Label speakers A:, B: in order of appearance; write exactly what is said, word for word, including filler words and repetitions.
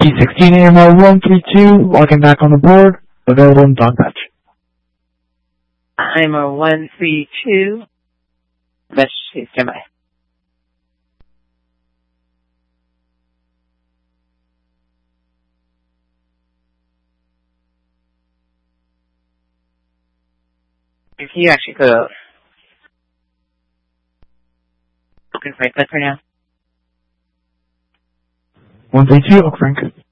A: P sixteen A M R one three two, logging back on the board, available in dog patch.
B: A M R one three two, Mesh standby. If you actually go to Oak Frank for now.
A: one three two, Oak Frank.